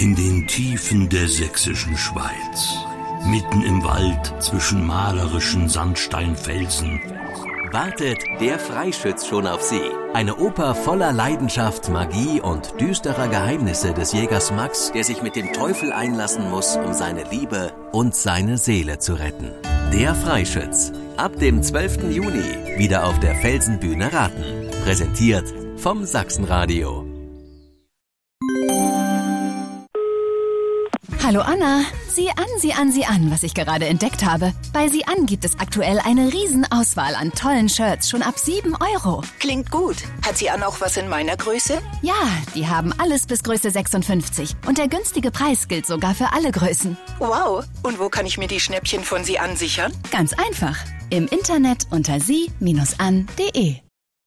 In den Tiefen der sächsischen Schweiz, mitten im Wald zwischen malerischen Sandsteinfelsen, wartet Der Freischütz schon auf Sie. Eine Oper voller Leidenschaft, Magie und düsterer Geheimnisse des Jägers Max, der sich mit dem Teufel einlassen muss, um seine Liebe und seine Seele zu retten. Der Freischütz. Ab dem 12. Juni wieder auf der Felsenbühne Raten. Präsentiert vom Sachsenradio. Hallo Anna, sieh an, was ich gerade entdeckt habe. Bei Sie an gibt es aktuell eine Riesenauswahl an tollen Shirts, schon ab 7 €. Klingt gut. Hat Sie an auch was in meiner Größe? Ja, die haben alles bis Größe 56 und der günstige Preis gilt sogar für alle Größen. Wow, und wo kann ich mir die Schnäppchen von Sie an sichern? Ganz einfach, im Internet unter sie-an.de.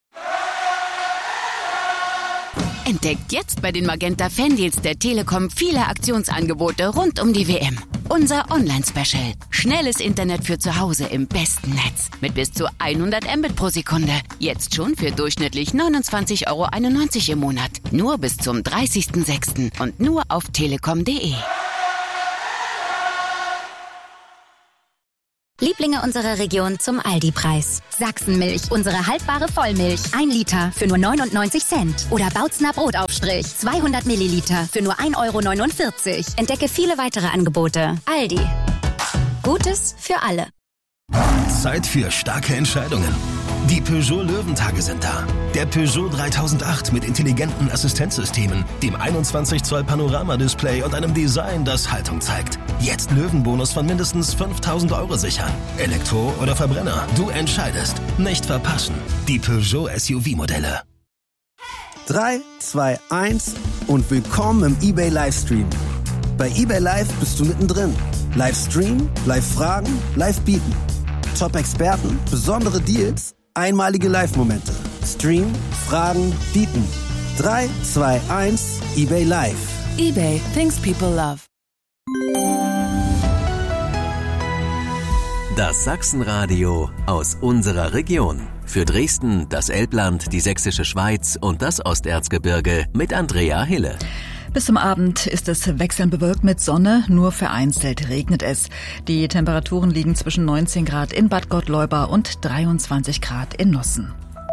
Entdeckt jetzt bei den Magenta Fandeals der Telekom viele Aktionsangebote rund um die WM. Unser Online-Special. Schnelles Internet für zu Hause im besten Netz. Mit bis zu 100 Mbit pro Sekunde. Jetzt schon für durchschnittlich 29,91 € im Monat. Nur bis zum 30.06. und nur auf telekom.de. Lieblinge unserer Region zum Aldi-Preis. Sachsenmilch, unsere haltbare Vollmilch. 1 Liter für nur 99 Cent. Oder Bautzner Brotaufstrich, 200 Milliliter für nur 1,49 €. Entdecke viele weitere Angebote. Aldi. Gutes für alle. Zeit für starke Entscheidungen. Die Peugeot Löwentage sind da. Der Peugeot 3008 mit intelligenten Assistenzsystemen, dem 21 Zoll Panoramadisplay und einem Design, das Haltung zeigt. Jetzt Löwenbonus von mindestens 5.000 € sichern. Elektro oder Verbrenner, du entscheidest. Nicht verpassen. Die Peugeot SUV-Modelle. 3, 2, 1 und willkommen im eBay Livestream. Bei eBay Live bist du mittendrin. Livestream, Live-Fragen, Live-Bieten. Top-Experten, besondere Deals, einmalige Live-Momente. Stream, Fragen, Bieten. 3, 2, 1, eBay Live. eBay, things people love. Das Sachsenradio aus unserer Region. Für Dresden, das Elbland, die Sächsische Schweiz und das Osterzgebirge mit Andrea Hille. Bis zum Abend ist es wechselnd bewölkt mit Sonne, nur vereinzelt regnet es. Die Temperaturen liegen zwischen 19 Grad in Bad Gottleuba und 23 Grad in Nossen.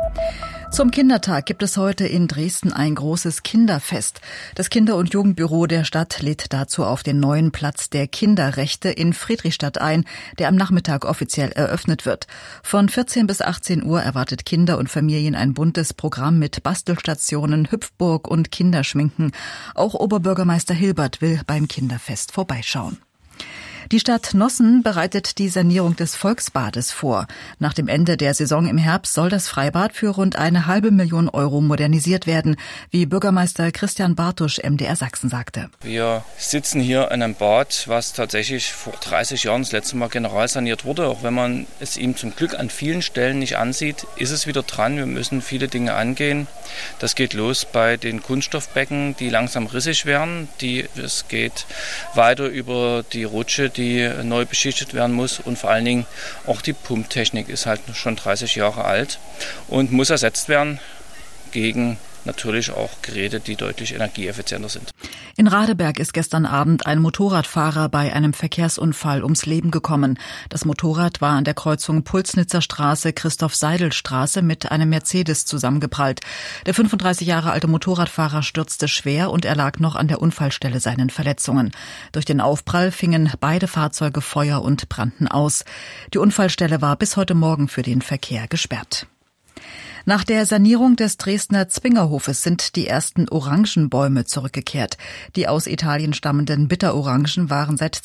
Zum Kindertag gibt es heute in Dresden ein großes Kinderfest. Das Kinder- und Jugendbüro der Stadt lädt dazu auf den neuen Platz der Kinderrechte in Friedrichstadt ein, der am Nachmittag offiziell eröffnet wird. Von 14 bis 18 Uhr erwartet Kinder und Familien ein buntes Programm mit Bastelstationen, Hüpfburg und Kinderschminken. Auch Oberbürgermeister Hilbert will beim Kinderfest vorbeischauen. Die Stadt Nossen bereitet die Sanierung des Volksbades vor. Nach dem Ende der Saison im Herbst soll das Freibad für rund 1,5 Millionen € modernisiert werden, wie Bürgermeister Christian Bartusch MDR Sachsen sagte. Wir sitzen hier in einem Bad, was tatsächlich vor 30 Jahren das letzte Mal generalsaniert wurde. Auch wenn man es ihm zum Glück an vielen Stellen nicht ansieht, ist es wieder dran. Wir müssen viele Dinge angehen. Das geht los bei den Kunststoffbecken, die langsam rissig werden. Es geht weiter über die Rutsche, die neu beschichtet werden muss, und vor allen Dingen auch die Pumptechnik ist halt schon 30 Jahre alt und muss ersetzt werden gegen natürlich auch Geräte, die deutlich energieeffizienter sind. In Radeberg ist gestern Abend ein Motorradfahrer bei einem Verkehrsunfall ums Leben gekommen. Das Motorrad war an der Kreuzung Pulsnitzer Straße, Christoph-Seidel-Straße mit einem Mercedes zusammengeprallt. Der 35 Jahre alte Motorradfahrer stürzte schwer und erlag noch an der Unfallstelle seinen Verletzungen. Durch den Aufprall fingen beide Fahrzeuge Feuer und brannten aus. Die Unfallstelle war bis heute Morgen für den Verkehr gesperrt. Nach der Sanierung des Dresdner Zwingerhofes sind die ersten Orangenbäume zurückgekehrt. Die aus Italien stammenden Bitterorangen waren seit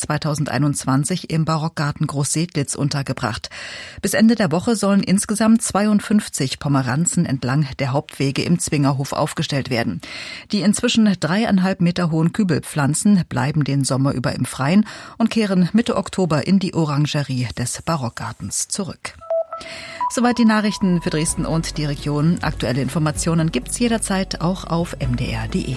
2021 im Barockgarten Großsedlitz untergebracht. Bis Ende der Woche sollen insgesamt 52 Pomeranzen entlang der Hauptwege im Zwingerhof aufgestellt werden. Die inzwischen 3,5 Meter hohen Kübelpflanzen bleiben den Sommer über im Freien und kehren Mitte Oktober in die Orangerie des Barockgartens zurück. Soweit die Nachrichten für Dresden und die Region. Aktuelle Informationen gibt's jederzeit auch auf mdr.de.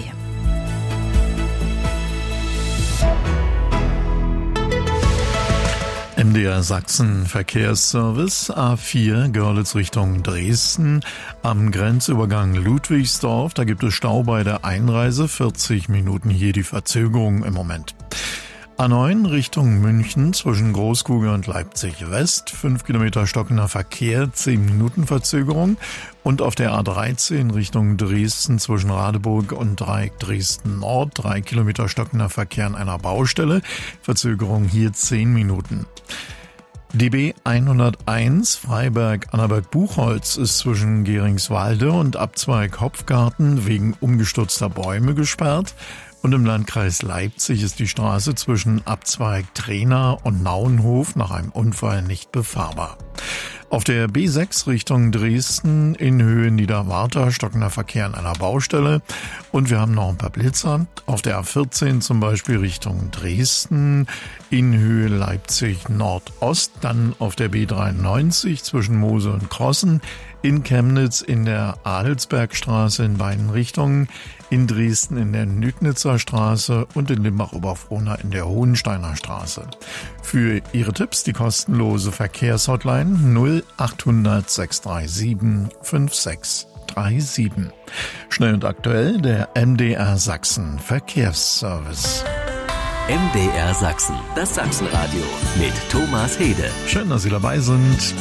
MDR Sachsen Verkehrsservice, A4 Görlitz Richtung Dresden, am Grenzübergang Ludwigsdorf, da gibt es Stau bei der Einreise, 40 Minuten hier die Verzögerung im Moment. A9 Richtung München zwischen Großkugel und Leipzig West, 5 Kilometer stockender Verkehr, 10 Minuten Verzögerung. Und auf der A13 Richtung Dresden zwischen Radeburg und Dreieck Dresden Nord, 3 Kilometer stockender Verkehr an einer Baustelle, Verzögerung hier 10 Minuten. DB 101 Freiberg-Annaberg-Buchholz ist zwischen Geringswalde und Abzweig Hopfgarten wegen umgestürzter Bäume gesperrt. Und im Landkreis Leipzig ist die Straße zwischen Abzweig Trena und Nauenhof nach einem Unfall nicht befahrbar. Auf der B6 Richtung Dresden in Höhe Niederwarta stockender Verkehr an einer Baustelle. Und wir haben noch ein paar Blitzer. Auf der A14 zum Beispiel Richtung Dresden in Höhe Leipzig Nordost. Dann auf der B93 zwischen Mosel und Krossen. In Chemnitz in der Adelsbergstraße in beiden Richtungen, in Dresden in der Nügnitzer Straße und in Limbach-Oberfrohna in der Hohensteiner Straße. Für Ihre Tipps die kostenlose Verkehrshotline 0800 637 5637. Schnell und aktuell der MDR Sachsen Verkehrsservice. MDR Sachsen, das Sachsenradio mit Thomas Hede. Schön, dass Sie dabei sind.